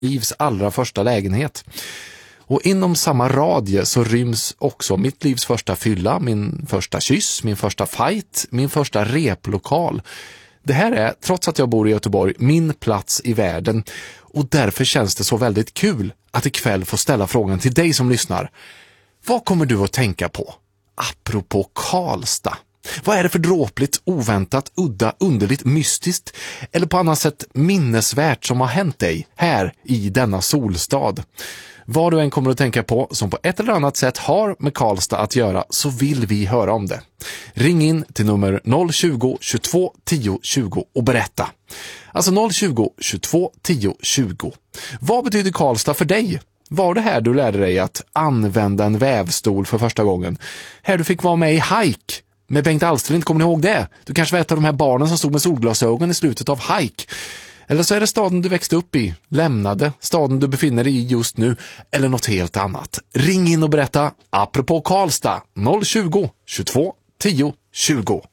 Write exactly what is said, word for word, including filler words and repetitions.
livs allra första lägenhet. Och inom samma radie så ryms också mitt livs första fylla, min första kyss, min första fight, min första replokal. Det här är, trots att jag bor i Göteborg, min plats i världen. Och därför känns det så väldigt kul att ikväll få ställa frågan till dig som lyssnar. Vad kommer du att tänka på? Apropå Karlstad. Vad är det för dråpligt, oväntat, udda, underligt, mystiskt eller på annat sätt minnesvärt som har hänt dig här i denna solstad? Vad du än kommer att tänka på som på ett eller annat sätt har med Karlstad att göra, så vill vi höra om det. Ring in till nummer noll tjugo, tjugotvå, tio, tjugo och berätta. Alltså noll tjugo, tjugotvå, tio, tjugo. Vad betyder Karlstad för dig? Var det här du lärde dig att använda en vävstol för första gången? Här du fick vara med i Hike med Bengt Alsterlind, kommer ni ihåg det? Du kanske vet av de här barnen som stod med solglasögon i slutet av Hike. Eller så är det staden du växte upp i, lämnade, staden du befinner dig i just nu, eller något helt annat. Ring in och berätta, apropå Karlstad, noll tjugo, tjugotvå, tio, tjugo.